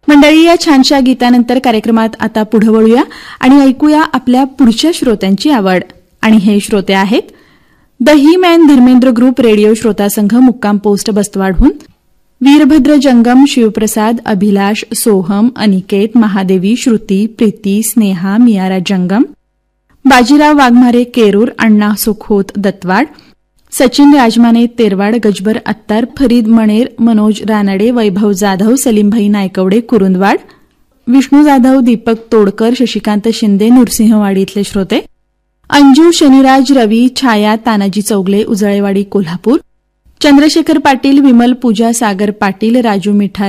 मंडळी, या छानशा गीतानंतर कार्यक्रमात आता पुढे वळूया आणि ऐकूया आपल्या पुढच्या श्रोत्यांची आवड. आणि हे श्रोते आहेत the he man Dharmendra group radio श्रोता संघ, मुक्काम पोस्ट बस्तवाडहून वीरभद्र जंगम, शिवप्रसाद, अभिलाष, सोहम, अनिकेत, महादेवी, श्रुती, प्रीती, स्नेहा, मियारा जंगम, बाजीराव वाघमारे केरूर, अण्णा सुखोत दत्तवाड, सचिन राजमाने तेरवाड, गजबर अत्तार, फरीद मणेर, मनोज रानडे, वैभव जाधव, सलीमभाई नायकवडे कुरुंदवाड, विष्णू जाधव, दीपक तोडकर, शशिकांत शिंदे नृसिंहवाडी इथले श्रोते, अंजू, शनिराज, रवी, छाया, तानाजी चौगले, उजळेवाडी कोल्हापूर, चंद्रशेखर पाटील, विमल, पूजा, सागर पाटील, राजू मिठा